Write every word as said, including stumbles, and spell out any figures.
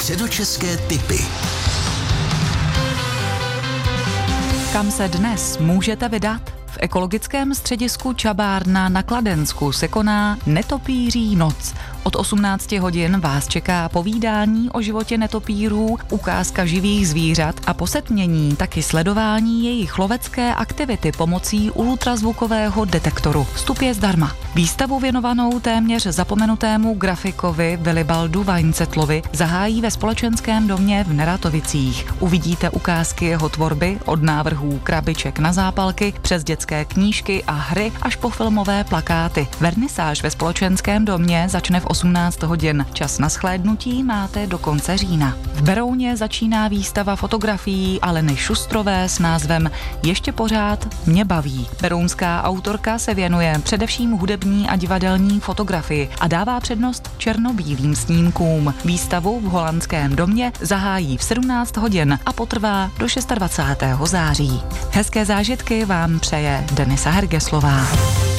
Středočeské tipy. Kam se dnes můžete vydat? V ekologickém středisku Čabárna na Kladensku se koná Netopíří noc. Od osmnácti hodin vás čeká povídání o životě netopírů, ukázka živých zvířat a po setmění taky sledování jejich lovecké aktivity pomocí ultrazvukového detektoru. Vstup je zdarma. Výstavu věnovanou téměř zapomenutému grafikovi Vilibaldu Vajncetlovi zahájí ve Společenském domě v Neratovicích. Uvidíte ukázky jeho tvorby od návrhů krabiček na zápalky přes dětské knížky a hry až po filmové plakáty. Vernisáž ve Společenském domě začne v osmnáct hodin. Čas na shlédnutí máte do konce října. V Berouně začíná výstava fotografií Aleny Šustrové s názvem Ještě pořád mě baví. Berounská autorka se věnuje především hudební a divadelní fotografii a dává přednost černobílým snímkům. Výstavu v Holandském domě zahájí v sedmnáct hodin a potrvá do dvacátého šestého září. Hezké zážitky vám přeje Denisa Hergeslová.